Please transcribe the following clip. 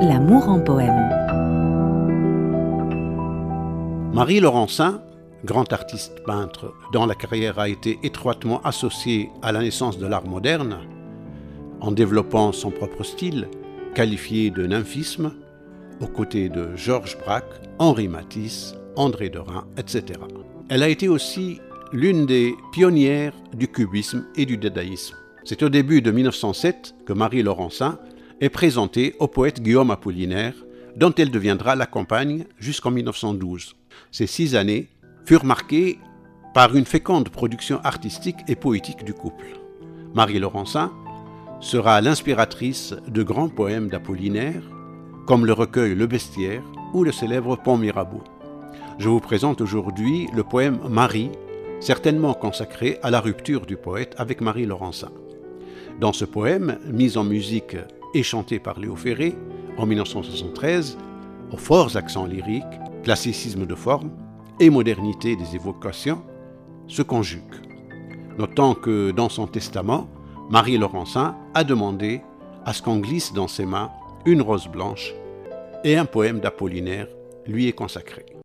L'amour en poème. Marie Laurencin, grand artiste peintre dont la carrière a été étroitement associée à la naissance de l'art moderne, en développant son propre style, qualifié de nymphisme, aux côtés de Georges Braque, Henri Matisse, André Derain, etc. Elle a été aussi l'une des pionnières du cubisme et du dadaïsme. C'est au début de 1907 que Marie Laurencin est présentée au poète Guillaume Apollinaire, dont elle deviendra la compagne jusqu'en 1912. Ces 6 années furent marquées par une féconde production artistique et poétique du couple. Marie Laurencin sera l'inspiratrice de grands poèmes d'Apollinaire, comme le recueil Le Bestiaire ou le célèbre Pont Mirabeau. Je vous présente aujourd'hui le poème Marie, certainement consacré à la rupture du poète avec Marie Laurencin. Dans ce poème, mis en musique et chanté par Léo Ferré en 1973, aux forts accents lyriques, classicisme de forme et modernité des évocations se conjuguent. Notant que dans son testament, Marie Laurencin a demandé à ce qu'on glisse dans ses mains une rose blanche et un poème d'Apollinaire lui est consacré.